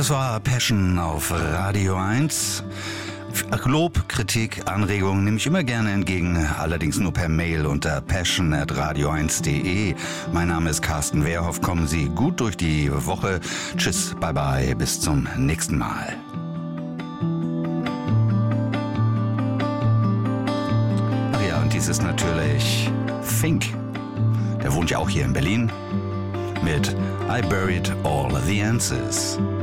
Das war Passion auf Radio 1. Lob, Kritik, Anregungen nehme ich immer gerne entgegen, allerdings nur per Mail unter passion@radio1.de. Mein Name ist Carsten Wehrhoff. Kommen Sie gut durch die Woche. Tschüss, bye bye, bis zum nächsten Mal. Ach ja, und dies ist natürlich Fink. Der wohnt ja auch hier in Berlin mit I Buried All the Answers.